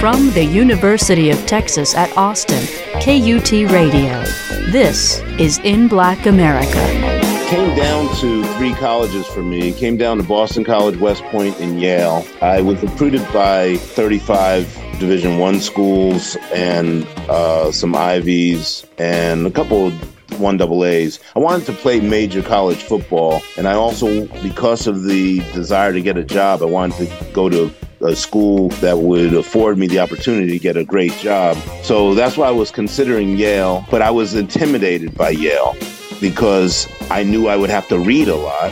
From the University of Texas at Austin, KUT Radio. This is In Black America. Came down to three colleges for me. It came down to Boston College, West Point, and Yale. I was recruited by 35 Division I schools and some Ivies and a couple of 1AAs. I wanted to play major college football, and I also, because of the desire to get a job, I wanted to go to a school that would afford me the opportunity to get a great job. So that's why I was considering Yale, but I was intimidated by Yale because I knew I would have to read a lot,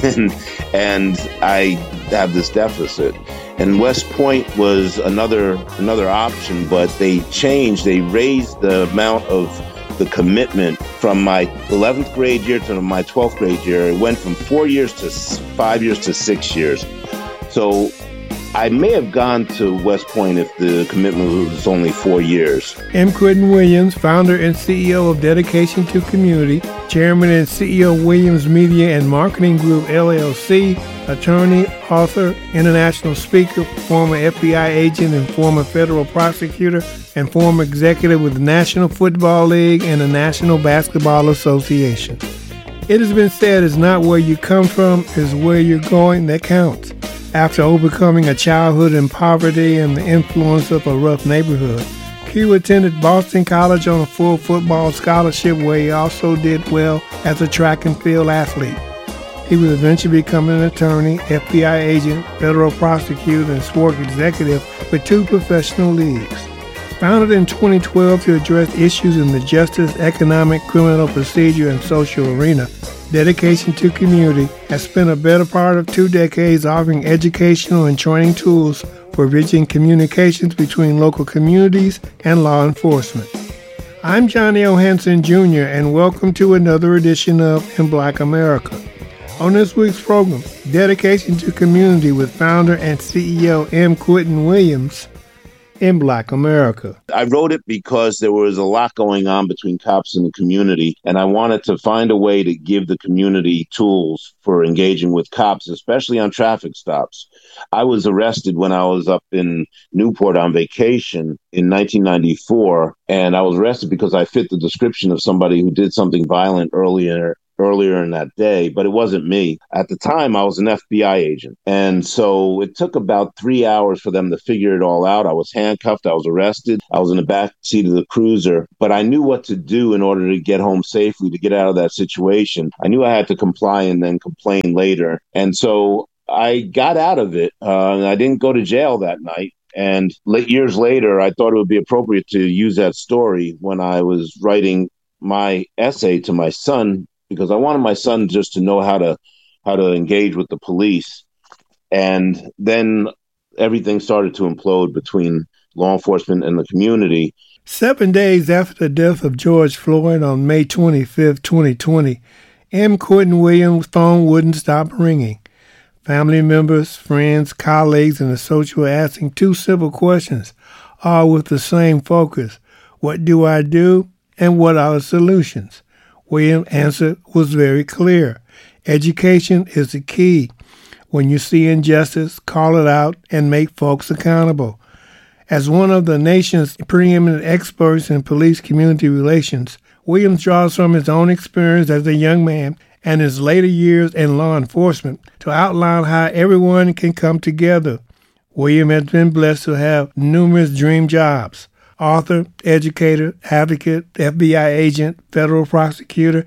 and I have this deficit. And West Point was another option, but they raised the amount of the commitment from my 11th grade year to my 12th grade year. It went from 4 years to 5 years to 6 years. So I may have gone to West Point if the commitment was only 4 years. M. Quentin Williams, founder and CEO of Dedication to Community, chairman and CEO of Williams Media and Marketing Group, LLC, attorney, author, international speaker, former FBI agent and former federal prosecutor, and former executive with the National Football League and the National Basketball Association. It has been said it's not where you come from, it's where you're going that counts. After overcoming a childhood in poverty and the influence of a rough neighborhood, Q attended Boston College on a full football scholarship where he also did well as a track and field athlete. He would eventually become an attorney, FBI agent, federal prosecutor, and sport executive with 2 professional leagues. Founded in 2012 to address issues in the justice, economic, criminal procedure, and social arena, Dedication to Community has spent a better part of 2 decades offering educational and training tools for bridging communications between local communities and law enforcement. I'm Johnny O. Hanson Jr., and welcome to another edition of In Black America. On this week's program, Dedication to Community with founder and CEO M. Quentin Williams, in Black America. I wrote it because there was a lot going on between cops and the community, and I wanted to find a way to give the community tools for engaging with cops, especially on traffic stops. I was arrested when I was up in Newport on vacation in 1994, and I was arrested because I fit the description of somebody who did something violent earlier in that day, but it wasn't me. At the time, I was an FBI agent. And so it took about 3 hours for them to figure it all out. I was handcuffed. I was arrested. I was in the back seat of the cruiser, but I knew what to do in order to get home safely, to get out of that situation. I knew I had to comply and then complain later. And so I got out of it. I didn't go to jail that night. And years later, I thought it would be appropriate to use that story when I was writing my essay to my son, because I wanted my son just to know how to engage with the police. And then everything started to implode between law enforcement and the community. 7 days after the death of George Floyd on May 25, 2020, M. Quentin Williams' phone wouldn't stop ringing. Family members, friends, colleagues, and associates were asking 2 simple questions, all with the same focus. What do I do, and what are the solutions? Williams' answer was very clear. Education is the key. When you see injustice, call it out and make folks accountable. As one of the nation's preeminent experts in police-community relations, Williams draws from his own experience as a young man and his later years in law enforcement to outline how everyone can come together. Williams has been blessed to have numerous dream jobs. Author, educator, advocate, FBI agent, federal prosecutor,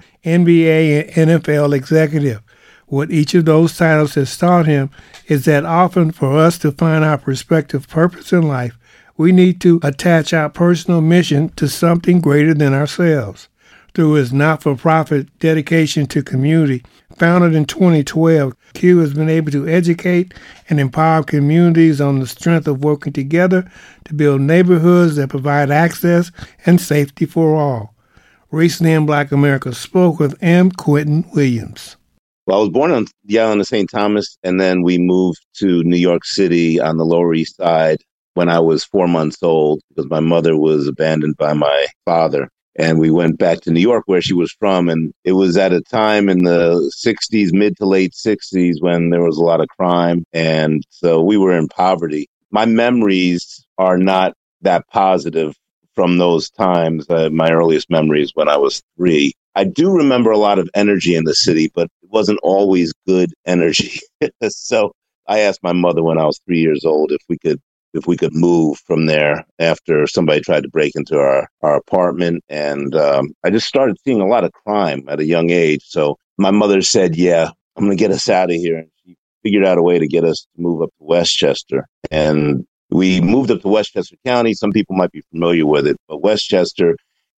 NBA and NFL executive. What each of those titles has taught him is that often for us to find our respective purpose in life, we need to attach our personal mission to something greater than ourselves. Through his not-for-profit Dedication to Community, founded in 2012, Q has been able to educate and empower communities on the strength of working together to build neighborhoods that provide access and safety for all. Recently in Black America spoke with M. Quentin Williams. Well, I was born on the island of St. Thomas, and then we moved to New York City on the Lower East Side when I was 4 months old because my mother was abandoned by my father. And we went back to New York where she was from. And it was at a time in the 60s, mid to late 60s, when there was a lot of crime. And so we were in poverty. My memories are not that positive from those times, my earliest memories when I was 3. I do remember a lot of energy in the city, but it wasn't always good energy. So I asked my mother when I was 3 years old if we could move from there after somebody tried to break into our apartment. And I just started seeing a lot of crime at a young age. So my mother said, yeah, I'm going to get us out of here. And she figured out a way to get us to move up to Westchester. And we moved up to Westchester County. Some people might be familiar with it, but Westchester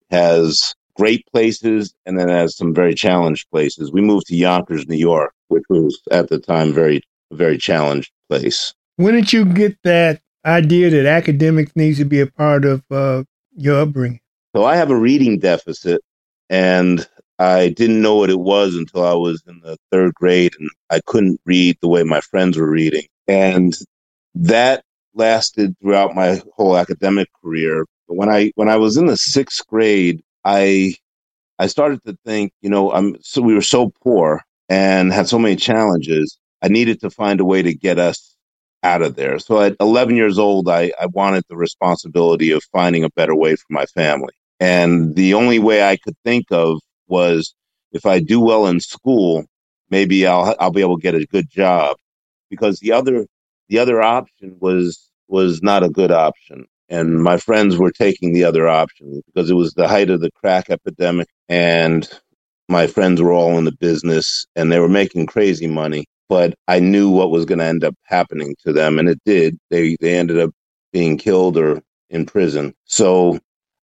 has great places and then has some very challenged places. We moved to Yonkers, New York, which was at the time very challenged place. When did you get that idea that academics needs to be a part of your upbringing? So I have a reading deficit, and I didn't know what it was until I was in the 3rd grade, and I couldn't read the way my friends were reading. And that lasted throughout my whole academic career. But when I was in the 6th grade, I started to think, we were so poor and had so many challenges. I needed to find a way to get us out of there. So at 11 years old, I wanted the responsibility of finding a better way for my family. And the only way I could think of was, if I do well in school, maybe I'll be able to get a good job, because the other option was not a good option. And my friends were taking the other option because it was the height of the crack epidemic, and my friends were all in the business and they were making crazy money. But I knew what was going to end up happening to them, and it did. They ended up being killed or in prison. So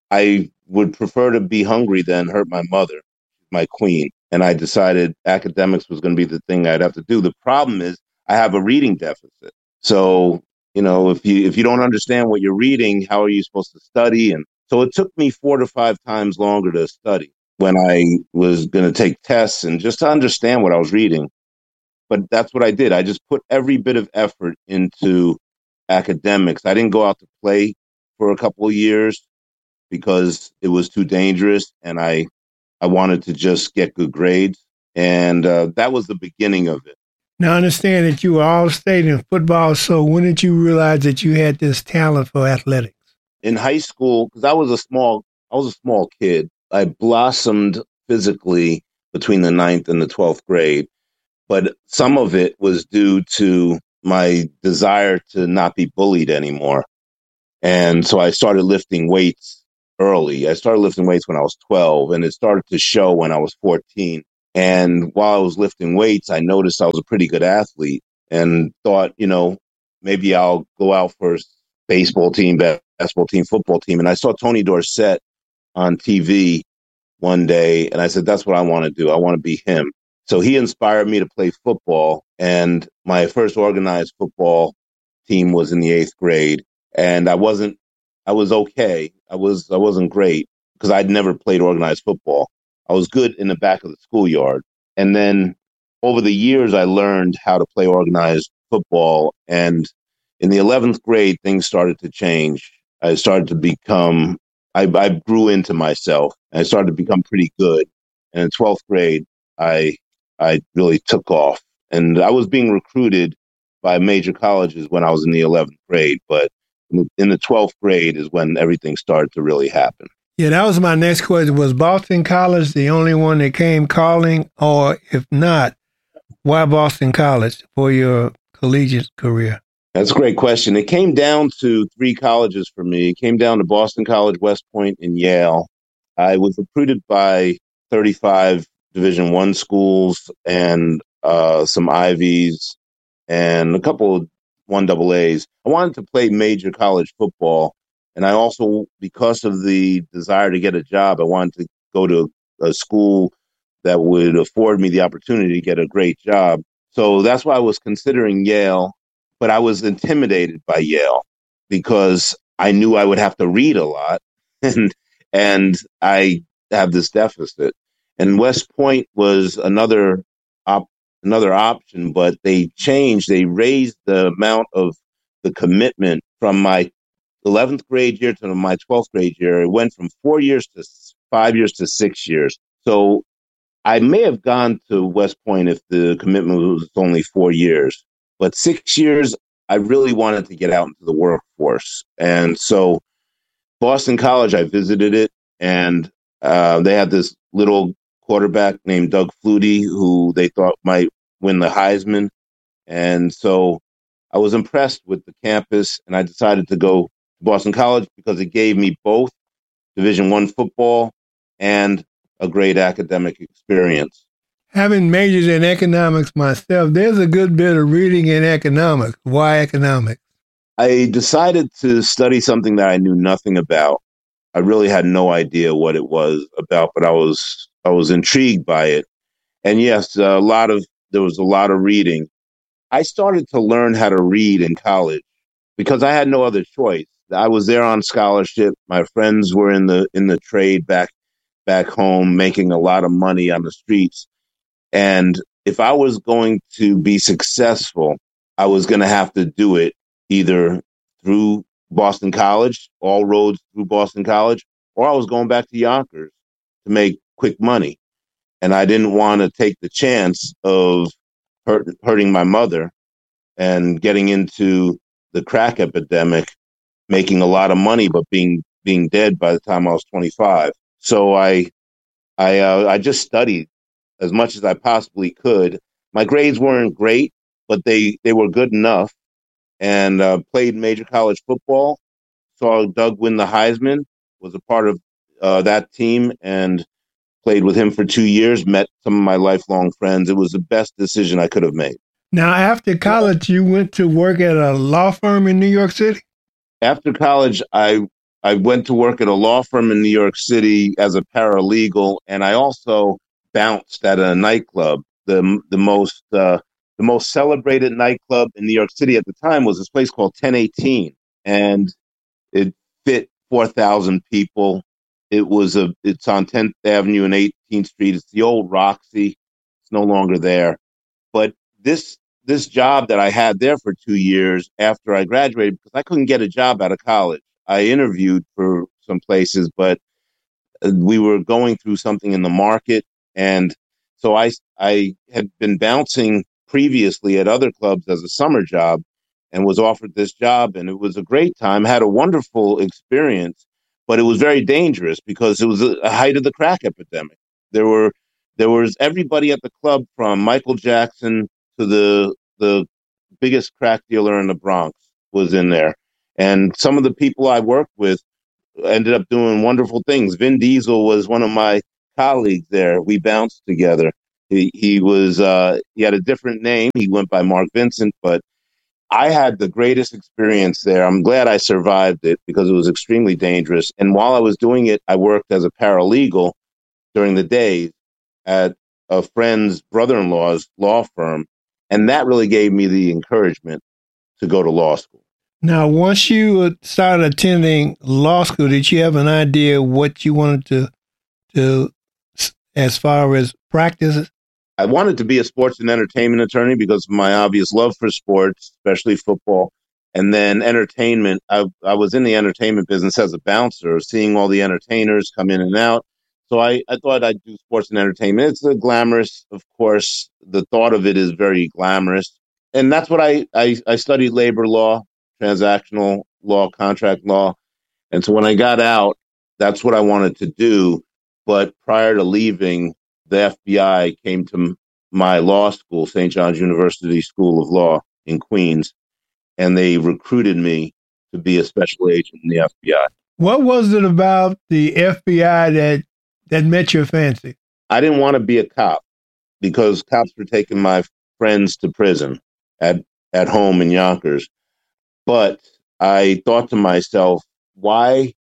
I would prefer to be hungry than hurt my mother, my queen. And I decided academics was going to be the thing I'd have to do. The problem is I have a reading deficit. So, if you don't understand what you're reading, how are you supposed to study? And so it took me 4 to 5 times longer to study when I was going to take tests and just to understand what I was reading. But that's what I did. I just put every bit of effort into academics. I didn't go out to play for a couple of years because it was too dangerous, and I wanted to just get good grades. And that was the beginning of it. Now, I understand that you were all-state in football, so when did you realize that you had this talent for athletics? In high school, because I was a small kid, I blossomed physically between the 9th and the 12th grade. But some of it was due to my desire to not be bullied anymore. And so I started lifting weights early. I started lifting weights when I was 12, and it started to show when I was 14. And while I was lifting weights, I noticed I was a pretty good athlete and thought, maybe I'll go out for a baseball team, basketball team, football team. And I saw Tony Dorsett on TV one day, and I said, that's what I want to do. I want to be him. So he inspired me to play football, and my first organized football team was in the 8th grade. And I was okay. I wasn't great because I'd never played organized football. I was good in the back of the schoolyard. And then over the years, I learned how to play organized football. And in the 11th grade, things started to change. I started to become, I grew into myself. I started to become pretty good. And in 12th grade, I really took off. And I was being recruited by major colleges when I was in the 11th grade. But in the 12th grade is when everything started to really happen. Yeah, that was my next question. Was Boston College the only one that came calling? Or if not, why Boston College for your collegiate career? That's a great question. It came down to 3 colleges for me. It came down to Boston College, West Point, and Yale. I was recruited by 35 Division I schools and some Ivies and a couple of 1AAs. I wanted to play major college football. And I also, because of the desire to get a job, I wanted to go to a school that would afford me the opportunity to get a great job. So that's why I was considering Yale, but I was intimidated by Yale because I knew I would have to read a lot, and I have this deficit. And West Point was another option, but they raised the amount of the commitment from my 11th grade year to my 12th grade year. It went from 4 years to 5 years to 6 years. So I may have gone to West Point if the commitment was only 4 years, but 6 years, I really wanted to get out into the workforce. And so Boston College, I visited it, and they had this little quarterback named Doug Flutie, who they thought might win the Heisman. And so I was impressed with the campus, and I decided to go to Boston College because it gave me both Division I football and a great academic experience. Having majored in economics myself, there's a good bit of reading in economics. Why economics? I decided to study something that I knew nothing about. I really had no idea what it was about, but I was intrigued by it. And yes, there was a lot of reading. I started to learn how to read in college because I had no other choice. I was there on scholarship. My friends were in the trade back home, making a lot of money on the streets. And if I was going to be successful, I was going to have to do it either through Boston College, all roads through Boston College, or I was going back to Yonkers to make quick money. And I didn't want to take the chance of hurting my mother and getting into the crack epidemic, making a lot of money, but being dead by the time I was 25. So I just studied as much as I possibly could. My grades weren't great, but they were good enough, and played major college football. Saw Doug win the Heisman, was a part of that team, and played with him for 2 years, met some of my lifelong friends. It was the best decision I could have made. Now, after college, you went to work at a law firm in New York City? After college, I went to work at a law firm in New York City as a paralegal, and I also bounced at a nightclub. The most celebrated nightclub in New York City at the time was this place called 1018, and it fit 4,000 people. It's on 10th Avenue and 18th Street. It's the old Roxy. It's no longer there. But this job that I had there for 2 years after I graduated, because I couldn't get a job out of college. I interviewed for some places, but we were going through something in the market. And so I had been bouncing previously at other clubs as a summer job and was offered this job. And it was a great time, had a wonderful experience, but it was very dangerous because it was a height of the crack epidemic. There was everybody at the club from Michael Jackson to the biggest crack dealer in the Bronx was in there. And some of the people I worked with ended up doing wonderful things. Vin Diesel was one of my colleagues there. We bounced together. He had a different name. He went by Mark Vincent, but I had the greatest experience there. I'm glad I survived it because it was extremely dangerous. And while I was doing it, I worked as a paralegal during the day at a friend's brother-in-law's law firm. And that really gave me the encouragement to go to law school. Now, once you started attending law school, did you have an idea what you wanted to as far as practice? I wanted to be a sports and entertainment attorney because of my obvious love for sports, especially football. And then entertainment, I was in the entertainment business as a bouncer, seeing all the entertainers come in and out. So I thought I'd do sports and entertainment. It's a glamorous, of course. The thought of it is very glamorous. And that's what I studied labor law, transactional law, contract law. And so when I got out, that's what I wanted to do. But prior to leaving, the FBI came to my law school, St. John's University School of Law in Queens, and they recruited me to be a special agent in the FBI. What was it about the FBI that met your fancy? I didn't want to be a cop because cops were taking my friends to prison at home in Yonkers. But I thought to myself, why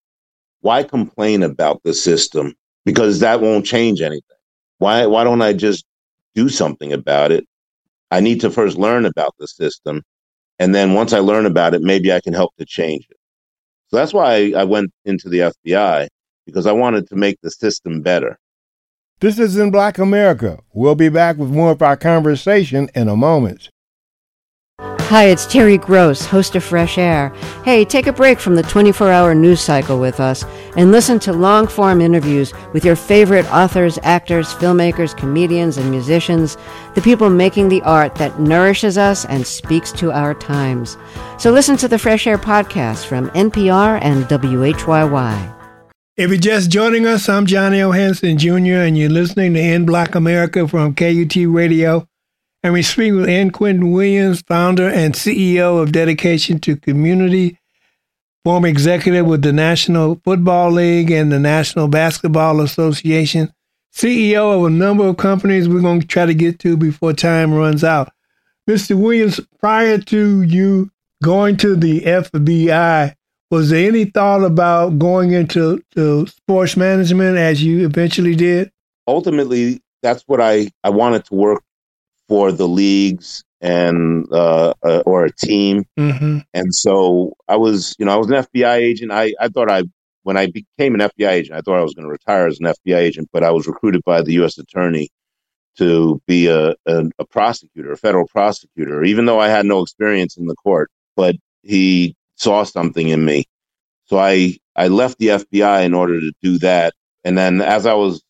complain about the system? Because that won't change anything. Why don't I just do something about it? I need to first learn about the system. And then once I learn about it, maybe I can help to change it. So that's why I went into the FBI, because I wanted to make the system better. This is In Black America. We'll be back with more of our conversation in a moment. Hi, it's Terry Gross, host of Fresh Air. Hey, take a break from the 24-hour news cycle with us and listen to long-form interviews with your favorite authors, actors, filmmakers, comedians, and musicians, the people making the art that nourishes us and speaks to our times. So listen to the Fresh Air podcast from NPR and WHYY. If you're just joining us, I'm Johnny O. Hanson Jr., and you're listening to In Black America from KUT Radio. And we speak with N. Quentin Williams, founder and CEO of Dedication to Community, former executive with the National Football League and the National Basketball Association, CEO of a number of companies we're going to try to get to before time runs out. Mr. Williams, prior to you going to the FBI, was there any thought about going into sports management as you eventually did? Ultimately, that's what I wanted to work for the leagues and or a team. Mm-hmm. And so I was an FBI agent. I thought when I became an FBI agent, I thought I was going to retire as an FBI agent, but I was recruited by the U.S. attorney to be a prosecutor, a federal prosecutor, even though I had no experience in the court. But he saw something in me. So I left the FBI in order to do that. And then as I was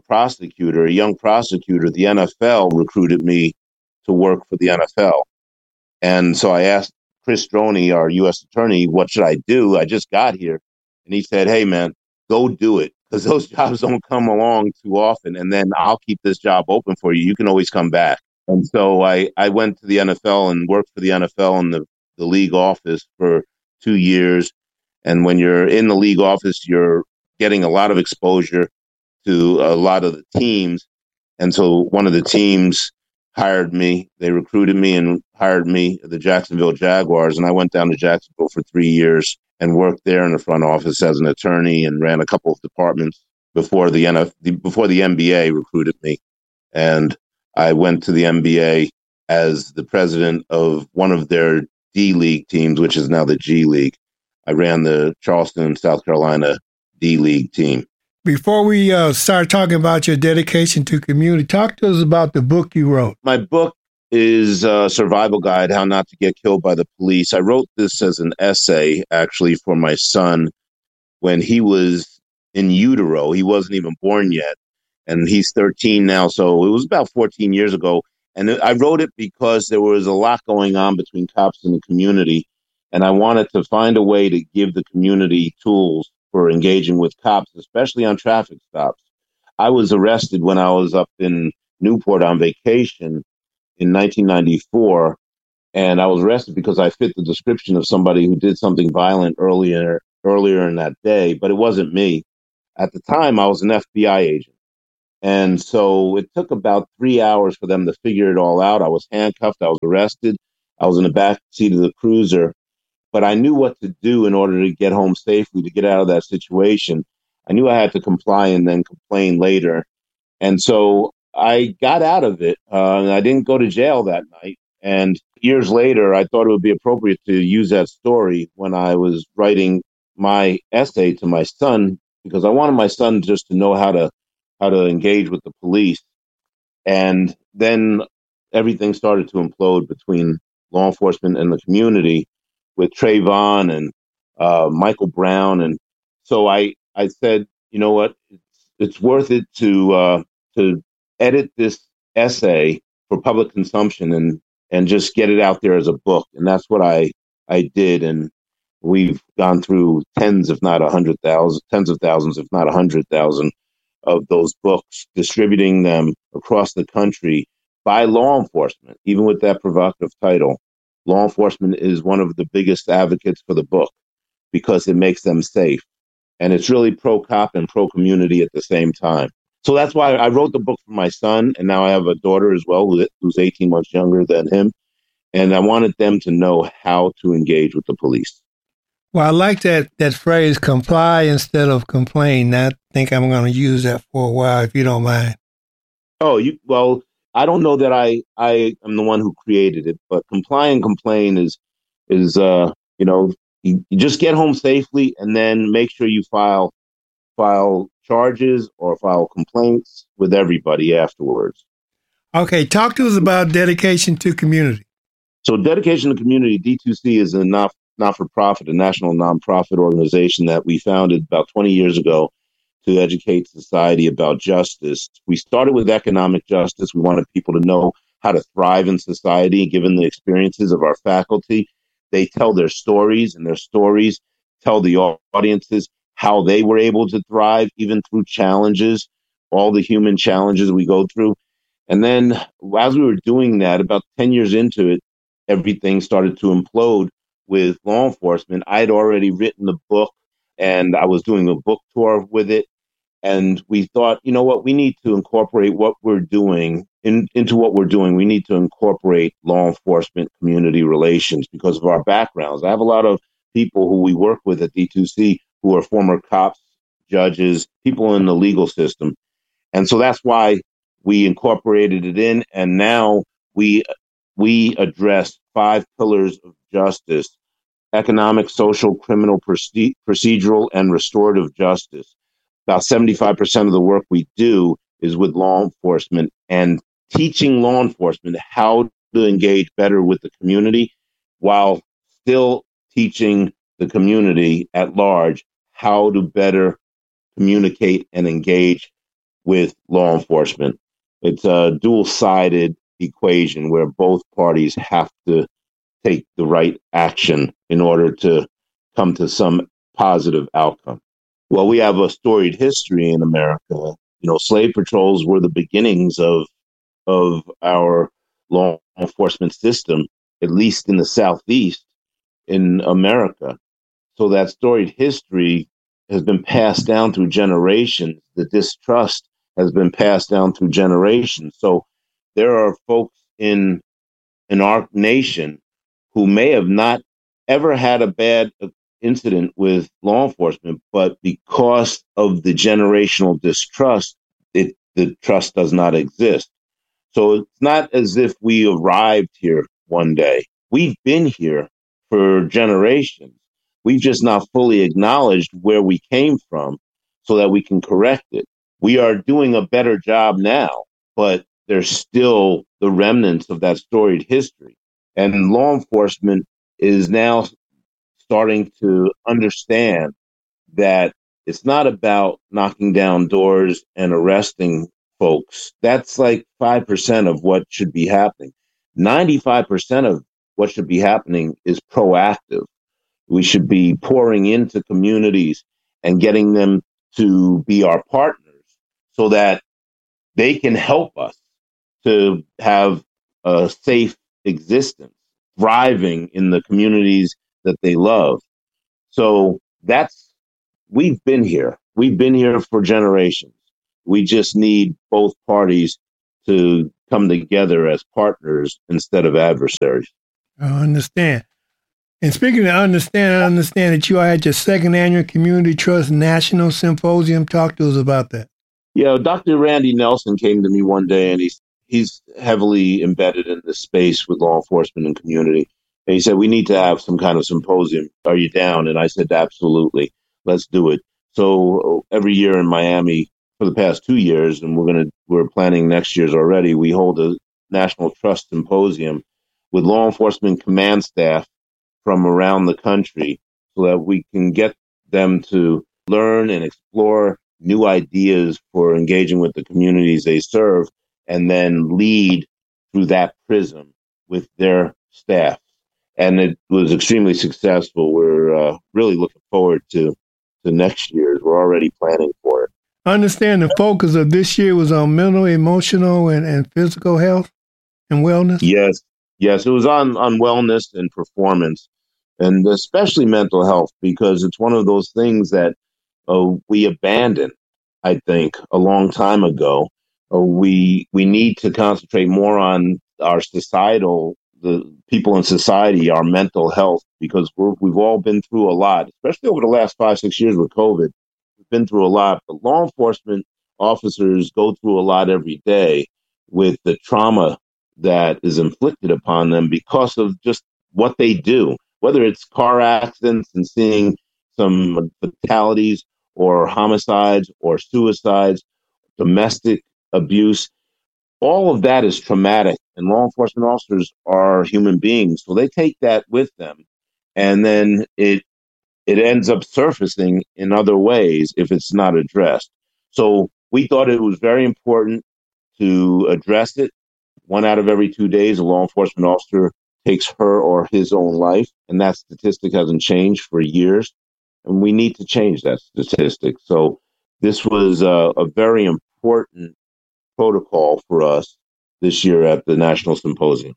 a young prosecutor, the NFL recruited me to work for the NFL. And so I asked Chris Droney, our U.S. attorney, what should I do? I just got here. And he said, hey, man, go do it, because those jobs don't come along too often. And then I'll keep this job open for you. You can always come back. And so I went to the NFL and worked for the NFL in the league office for 2 years. And when you're in the league office, you're getting a lot of exposure to a lot of the teams. And so one of the teams hired me. They recruited me and hired me, the Jacksonville Jaguars. And I went down to Jacksonville for 3 years and worked there in the front office as an attorney and ran a couple of departments before the NBA recruited me. And I went to the NBA as the president of one of their D League teams, which is now the G League. I ran the Charleston, South Carolina D League team. Before we start talking about your dedication to community, talk to us about the book you wrote. My book is a survival guide, How Not to Get Killed by the Police. I wrote this as an essay, actually, for my son when he was in utero. He wasn't even born yet, and he's 13 now, so it was about 14 years ago. And I wrote it because there was a lot going on between cops and the community, and I wanted to find a way to give the community tools for engaging with cops, especially on traffic stops. I was arrested when I was up in Newport on vacation in 1994, and I was arrested because I fit the description of somebody who did something violent earlier in that day, but it wasn't me. At the time, I was an FBI agent. And so it took about 3 hours for them to figure it all out. I was handcuffed. I was arrested. I was in the back seat of the cruiser. But I knew what to do in order to get home safely, to get out of that situation. I knew I had to comply and then complain later. And so I got out of it, and I didn't go to jail that night. And years later, I thought it would be appropriate to use that story when I was writing my essay to my son, because I wanted my son just to know how to engage with the police. And then everything started to implode between law enforcement and the community, with Trayvon and Michael Brown. And so I said, you know what, it's worth it to edit this essay for public consumption and just get it out there as a book. And that's what I did. And we've gone through tens of thousands, if not 100,000 of those books, distributing them across the country by law enforcement, even with that provocative title. Law enforcement is one of the biggest advocates for the book because it makes them safe. And it's really pro-cop and pro-community at the same time. So that's why I wrote the book for my son. And now I have a daughter as well who's 18 months younger than him. And I wanted them to know how to engage with the police. Well, I like that phrase, comply instead of complain. I think I'm going to use that for a while, if you don't mind. Well, I don't know that I am the one who created it, but comply and complain is you just get home safely and then make sure you file charges or file complaints with everybody afterwards. Okay, talk to us about dedication to community. So Dedication to Community, D2C, is a not-for-profit, a national nonprofit organization that we founded about 20 years ago to educate society about justice. We started with economic justice. We wanted people to know how to thrive in society, given the experiences of our faculty. They tell their stories, and their stories tell the audiences how they were able to thrive, even through challenges, all the human challenges we go through. And then as we were doing that, about 10 years into it, everything started to implode with law enforcement. I had already written the book, and I was doing a book tour with it. And we thought, you know what, we need to incorporate what we're doing into what we're doing. We need to incorporate law enforcement community relations because of our backgrounds. I have a lot of people who we work with at D2C who are former cops, judges, people in the legal system. And so that's why we incorporated it in. And now we address 5 pillars of justice: economic, social, criminal, procedural, and restorative justice. About 75% of the work we do is with law enforcement and teaching law enforcement how to engage better with the community while still teaching the community at large how to better communicate and engage with law enforcement. It's a dual-sided equation where both parties have to take the right action in order to come to some positive outcome. Well, we have a storied history in America. You know, slave patrols were the beginnings of our law enforcement system, at least in the Southeast in America. So that storied history has been passed down through generations. The distrust has been passed down through generations. So there are folks in our nation who may have not ever had a bad incident with law enforcement, but because of the generational distrust, the trust does not exist. So it's not as if we arrived here one day. We've been here for generations. We've just not fully acknowledged where we came from so that we can correct it. We are doing a better job now, but there's still the remnants of that storied history. And law enforcement is now starting to understand that it's not about knocking down doors and arresting folks. That's like 5% of what should be happening. 95% of what should be happening is proactive. We should be pouring into communities and getting them to be our partners so that they can help us to have a safe existence, thriving in the communities that they love. So we've been here. We've been here for generations. We just need both parties to come together as partners instead of adversaries. I understand. And speaking of understand, I understand that you are at your 2nd annual Community Trust National Symposium. Talk to us about that. Yeah, Dr. Randy Nelson came to me one day, and he's heavily embedded in this space with law enforcement and community. And he said, we need to have some kind of symposium. Are you down? And I said, absolutely. Let's do it. So every year in Miami for the past 2 years, and we're planning next year's already, we hold a National Trust Symposium with law enforcement command staff from around the country so that we can get them to learn and explore new ideas for engaging with the communities they serve and then lead through that prism with their staff. And it was extremely successful. We're really looking forward to next year's. We're already planning for it. I understand the focus of this year was on mental, emotional, and physical health and wellness. Yes, it was on wellness and performance, and especially mental health, because it's one of those things that we abandoned, I think, a long time ago. We need to concentrate more on our the people in society, our mental health, because we've all been through a lot, especially over the last 5-6 years with COVID. We've been through a lot, but law enforcement officers go through a lot every day with the trauma that is inflicted upon them because of just what they do, whether it's car accidents and seeing some fatalities or homicides or suicides, domestic abuse. all of that is traumatic, and law enforcement officers are human beings. So they take that with them, and then it ends up surfacing in other ways if it's not addressed. So we thought it was very important to address it. 1 out of every 2 days, a law enforcement officer takes her or his own life, and that statistic hasn't changed for years. And we need to change that statistic. So this was a very important protocol for us this year at the National Symposium.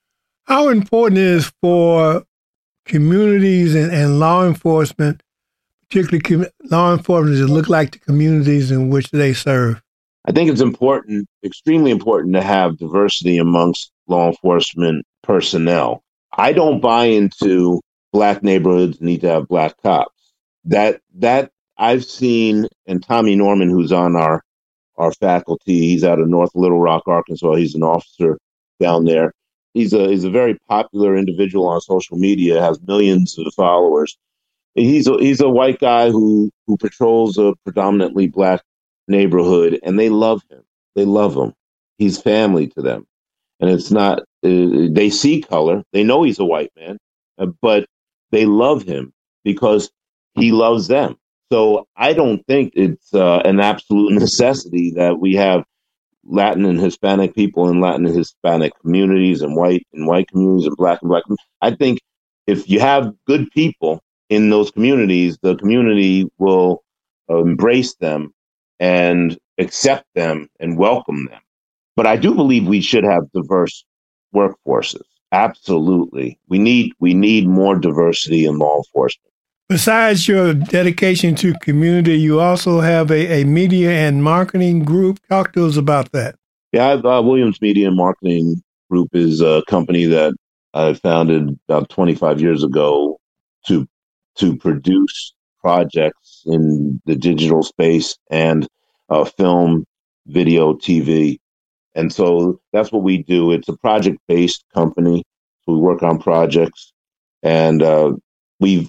How important is for communities and law enforcement, particularly law enforcement, to look like the communities in which they serve? I think it's important, extremely important, to have diversity amongst law enforcement personnel. I don't buy into Black neighborhoods need to have Black cops. That I've seen, and Tommy Norman, who's on our faculty, he's out of North Little Rock, Arkansas. He's an officer down there. He's a very popular individual on social media, has millions of followers. He's a white guy who patrols a predominantly Black neighborhood, and they love him. They love him. He's family to them. And it's not, they see color. They know he's a white man, but they love him because he loves them. So I don't think it's an absolute necessity that we have Latin and Hispanic people in Latin and Hispanic communities and white communities and black communities. I think if you have good people in those communities, the community will embrace them and accept them and welcome them. But I do believe we should have diverse workforces. Absolutely. We need more diversity in law enforcement. Besides your dedication to community, you also have a media and marketing group. Talk to us about that. Yeah, Williams Media and Marketing Group is a company that I founded about 25 years ago to produce projects in the digital space and film, video, TV. And so that's what we do. It's a project-based company. So we work on projects, and we've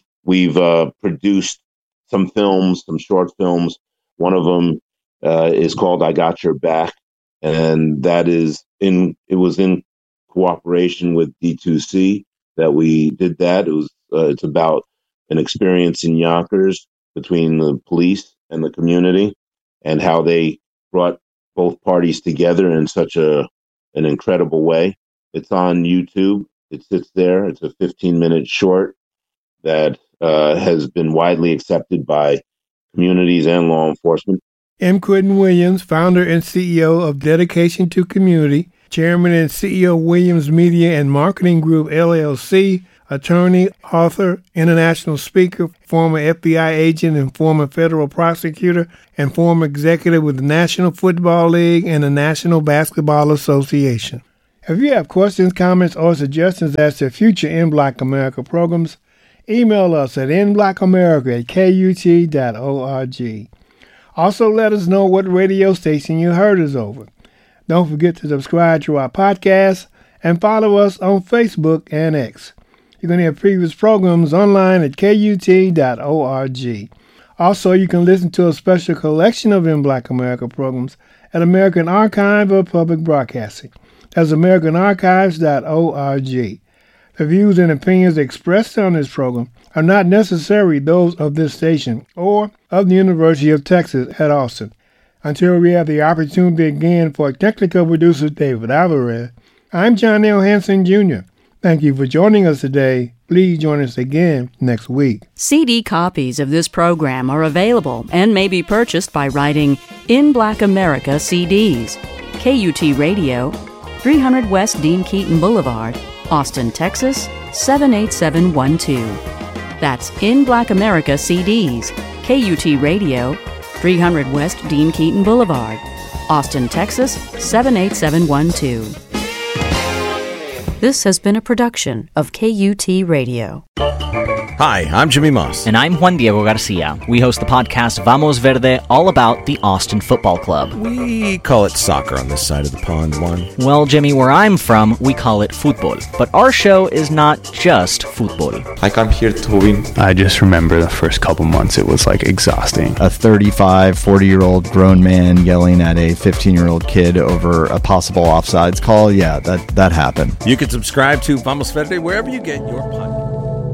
produced some films, some short films. One of them is called I Got Your Back, and it was in cooperation with D2C that we did that. It's about an experience in Yonkers between the police and the community and how they brought both parties together in such an incredible way. It's on YouTube. It sits there. It's a 15-minute short that has been widely accepted by communities and law enforcement. M. Quentin Williams, founder and CEO of Dedication to Community, chairman and CEO Williams Media and Marketing Group, LLC, attorney, author, international speaker, former FBI agent and former federal prosecutor, and former executive with the National Football League and the National Basketball Association. If you have questions, comments, or suggestions as to future In Black America programs, email us at inblackamerica@kut.org. Also, let us know what radio station you heard us over. Don't forget to subscribe to our podcast and follow us on Facebook and X. You can hear previous programs online at kut.org. Also, you can listen to a special collection of In Black America programs at American Archive of Public Broadcasting. That's americanarchives.org. The views and opinions expressed on this program are not necessarily those of this station or of the University of Texas at Austin. Until we have the opportunity again for technical producer David Alvarez, I'm John L. Hanson, Jr. Thank you for joining us today. Please join us again next week. CD copies of this program are available and may be purchased by writing In Black America CDs, KUT Radio, 300 West Dean Keaton Boulevard, Austin, Texas, 78712. That's In Black America CDs, KUT Radio, 300 West Dean Keaton Boulevard, Austin, Texas, 78712. This has been a production of KUT Radio. Hi, I'm Jimmy Moss. And I'm Juan Diego Garcia. We host the podcast Vamos Verde, all about the Austin Football Club. We call it soccer on this side of the pond, Juan. Well, Jimmy, where I'm from, we call it football. But our show is not just football. I come here to win. I just remember the first couple months, it was like exhausting. A 35, 40-year-old grown man yelling at a 15-year-old kid over a possible offsides call. Yeah, that happened. You can subscribe to Vamos Verde wherever you get your podcast.